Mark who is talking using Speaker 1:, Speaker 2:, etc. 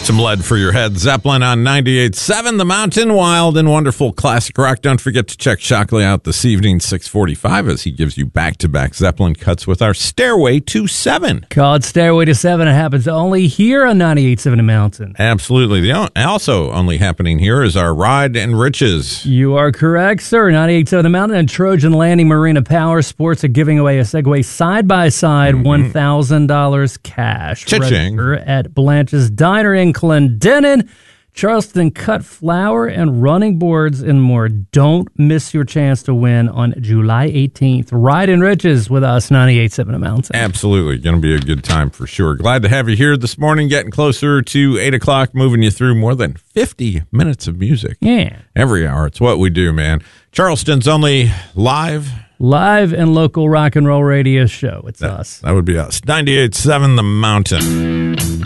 Speaker 1: Some lead for your head. Zeppelin on 98.7 The Mountain. Wild and wonderful classic rock. Don't forget to check Shockley out this evening, 6:45, as he gives you back-to-back Zeppelin cuts with our Stairway to 7.
Speaker 2: Called Stairway to 7. It happens only here on 98.7 The Mountain.
Speaker 1: Absolutely. Also only happening here is our Ride and Riches.
Speaker 2: You are correct, sir. 98.7 The Mountain and Trojan Landing Marina Power Sports are giving away a Segway side-by-side, $1,000 cash.
Speaker 1: Cha-ching.
Speaker 2: Register at Blanche's Diner in Clendenin. Charleston Cut Flour and running boards and more. Don't miss your chance to win on July 18th. Ride and Riches with us, 98.7 The Mountain.
Speaker 1: Absolutely. Going to be a good time for sure. Glad to have you here this morning, getting closer to 8 o'clock, moving you through more than 50 minutes of music.
Speaker 2: Yeah.
Speaker 1: Every hour. It's what we do, man. Charleston's only live
Speaker 2: and local rock and roll radio show. It's us.
Speaker 1: That would be us. 98.7 The Mountain.